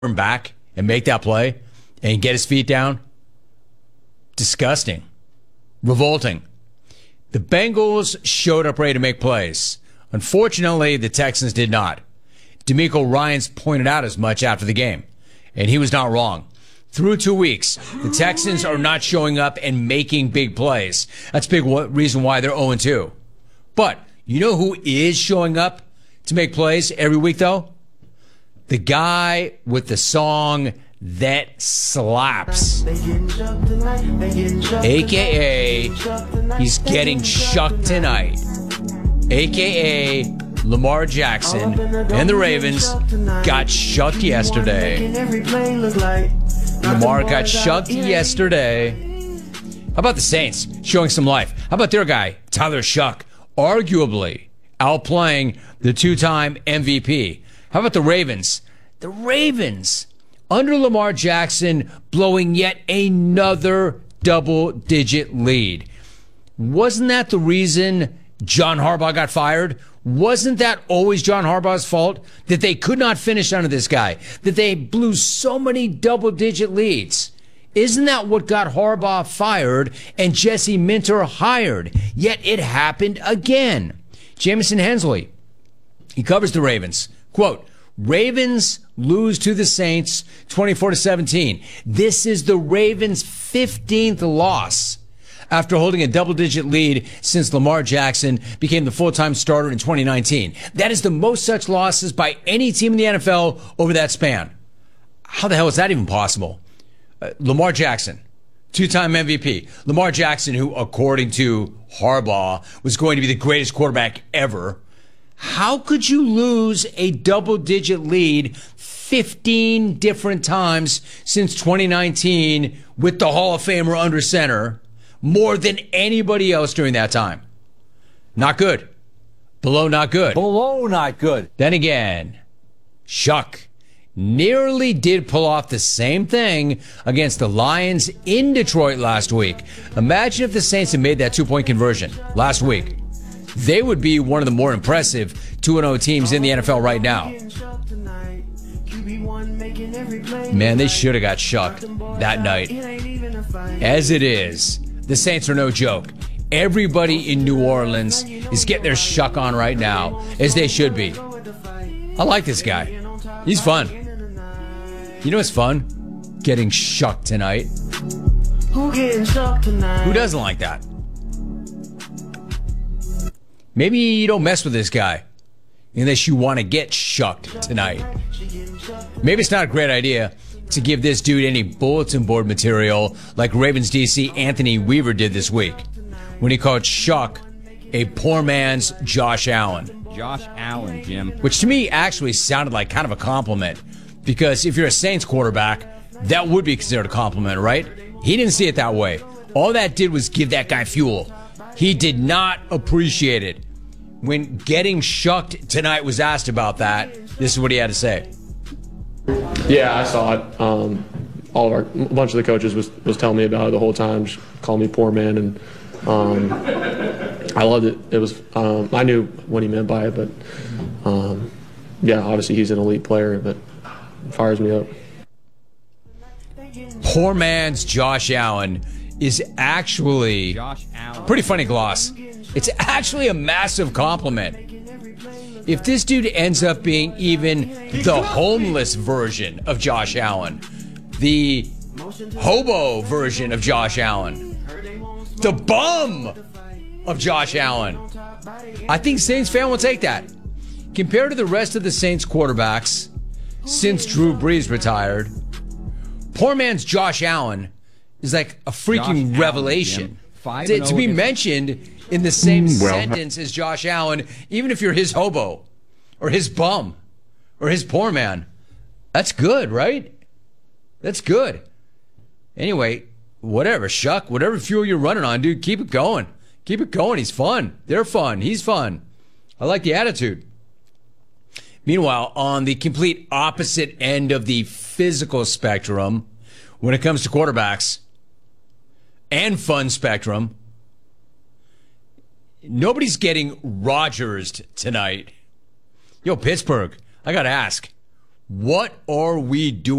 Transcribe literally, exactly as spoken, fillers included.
turn back and make that play and get his feet down? Disgusting. Revolting. The Bengals showed up ready to make plays. Unfortunately, the Texans did not. DeMeco Ryans pointed out as much after the game, and he was not wrong. Through two weeks, the Texans are not showing up and making big plays. That's a big reason why they're oh and two. But you know who is showing up to make plays every week, though? The guy with the song that slaps. A K A, he's getting shucked tonight. A K A, Lamar Jackson and the Ravens got shucked yesterday. Lamar got shucked yesterday. How about the Saints showing some life? How about their guy, Tyler Shuck, arguably outplaying the two-time M V P? How about the Ravens? The Ravens, under Lamar Jackson, blowing yet another double-digit lead. Wasn't that the reason John Harbaugh got fired? Wasn't that always John Harbaugh's fault? That they could not finish under this guy? That they blew so many double-digit leads? Isn't that what got Harbaugh fired and Jesse Minter hired? Yet it happened again. Jamison Hensley, he covers the Ravens. Quote, Ravens lose to the Saints twenty-four to seventeen. This is the Ravens' fifteenth loss after holding a double-digit lead since Lamar Jackson became the full-time starter in twenty nineteen. That is the most such losses by any team in the N F L over that span. How the hell is that even possible? Uh, Lamar Jackson, two-time M V P. Lamar Jackson, who, according to Harbaugh, was going to be the greatest quarterback ever. How could you lose a double-digit lead fifteen different times since twenty nineteen with the Hall of Famer under center? More than anybody else during that time. Not good. Below not good. Below not good. Then again, Shuck nearly did pull off the same thing against the Lions in Detroit last week. Imagine if the Saints had made that two-point conversion last week. They would be one of the more impressive two and oh teams in the N F L right now. Man, they should have got shucked that night. As it is, the Saints are no joke. Everybody in New Orleans is getting their shuck on right now, as they should be. I like this guy. He's fun. You know what's fun? Getting shucked tonight. Who getting shucked tonight? Who doesn't like that? Maybe you don't mess with this guy unless you want to get shucked tonight. Maybe it's not a great idea to give this dude any bulletin board material like Ravens D C Anthony Weaver did this week when he called Shuck a poor man's Josh Allen. Josh Allen, Jim. Which to me actually sounded like kind of a compliment, because if you're a Saints quarterback, that would be considered a compliment, right? He didn't see it that way. All that did was give that guy fuel. He did not appreciate it. When getting shucked tonight was asked about that, this is what he had to say. Yeah, I saw it. Um, all of our, a bunch of the coaches was, was telling me about it the whole time, just calling me poor man, and um, I loved it. It was um, I knew what he meant by it, but um, yeah, obviously he's an elite player, but it fires me up. Poor man's Josh Allen is actually Josh Allen. Pretty funny gloss. It's actually a massive compliment. If this dude ends up being even the homeless version of Josh Allen, the hobo version of Josh Allen, the bum of Josh Allen, I think Saints fan will take that. Compared to the rest of the Saints quarterbacks since Drew Brees retired, poor man's Josh Allen is like a freaking Josh revelation. Allen, to, to be against- mentioned in the same well, sentence as Josh Allen, even if you're his hobo or his bum or his poor man. That's good, right? That's good. Anyway, whatever, Shuck, whatever fuel you're running on, dude, keep it going. Keep it going. He's fun. They're fun. He's fun. I like the attitude. Meanwhile, on the complete opposite end of the physical spectrum, when it comes to quarterbacks and fun spectrum, nobody's getting Rodgers tonight. Yo, Pittsburgh, I got to ask, What are we doing?